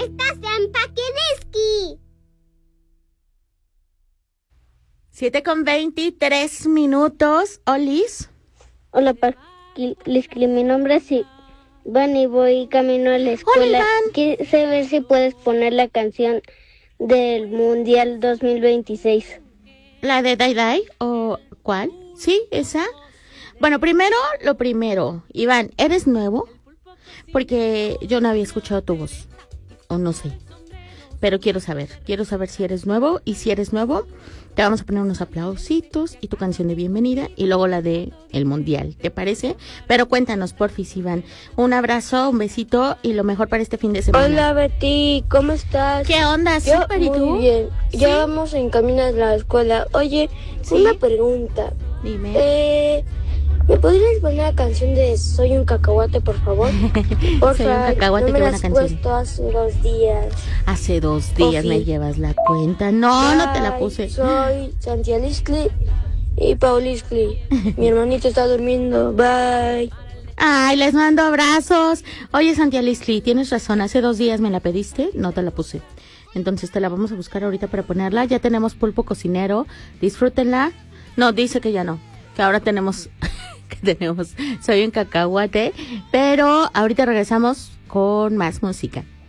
Estás en Paquiliski. 7:23. Olis. Hola, Paquiliski. Mi nombre es Iván y voy camino a la escuela. Hola, Iván. Quiero saber si puedes poner la canción del Mundial 2026. ¿La de Dai Dai o cuál? ¿Sí? ¿Esa? Bueno, primero, lo primero. Iván, ¿eres nuevo? Porque yo no había escuchado tu voz. O no sé. Pero quiero saber si eres nuevo. Y si eres nuevo, te vamos a poner unos aplausitos y tu canción de bienvenida. Y luego la de el Mundial, ¿te parece? Pero cuéntanos, porfis, Iván. Un abrazo, un besito y lo mejor para este fin de semana. Hola, Betty. ¿Cómo estás? ¿Qué onda? Yo ¿Súper? ¿Y tú? muy bien. ¿Sí? Ya vamos en camino a la escuela. Oye, ¿Sí? una pregunta. Dime. ¿Me podrías poner la canción de Soy un cacahuate, por favor? Por Soy un favor, cacahuate, no qué me buena la has canción. puesto hace 2 días. Hace 2 días me Porfi. llevas la cuenta. No te la Bye. puse. Soy Santialiscli y Pauliscli. Mi hermanito está durmiendo. Bye. Ay, les mando abrazos. Oye, Santialisli, tienes razón. Hace 2 días me la pediste, no te la puse. Entonces te la vamos a buscar ahorita para ponerla. Ya tenemos pulpo cocinero. Disfrútenla. No, dice que ya no. Que ahora tenemos... Soy un cacahuate. Pero ahorita regresamos con más música.